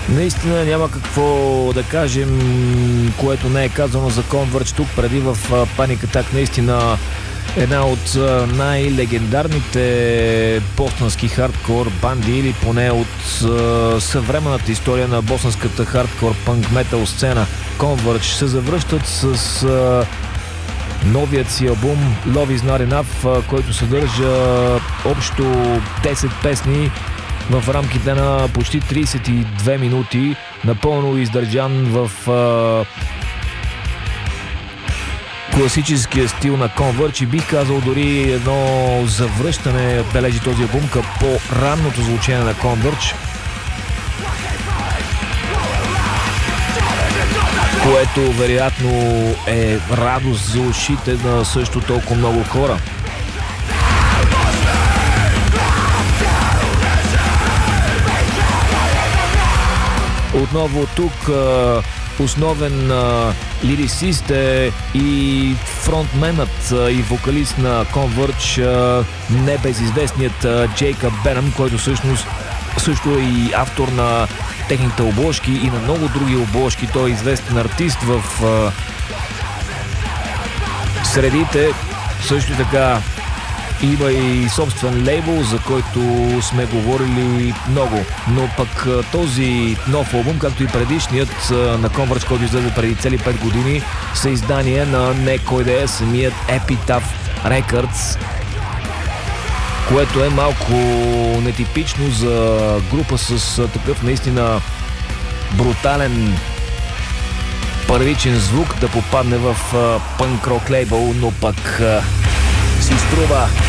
Наистина няма какво да кажем, което не е казано за Converge тук преди в Panic Attack. Наистина една от най-легендарните боснански хардкор банди, или поне от съвременната история на боснанската хардкор панк метал сцена. Converge се завръщат с новият си албум Love Is Not Enough, който съдържа общо 10 песни в рамките на почти 32 минути, напълно издържан в класическия стил на Converge, и бих казал дори едно завръщане бележи този албум към по-ранното звучение на Converge, което вероятно е радост за ушите на също толкова много хора. Отново тук основен лирисист е и фронтменът и вокалист на Converge, небезизвестният Джейкъб Бенъм, който също е и автор на техните обложки и на много други обложки. Той е известен артист в средите. Също така има и собствен лейбъл, за който сме говорили много. Но пък този нов албум, както и предишният на Converge, който излезе преди цели 5 години, са издание на не кой да е самият Epitaph Records, което е малко нетипично за група с такъв наистина брутален първичен звук да попадне в панк рок лейбъл, но пък си струва.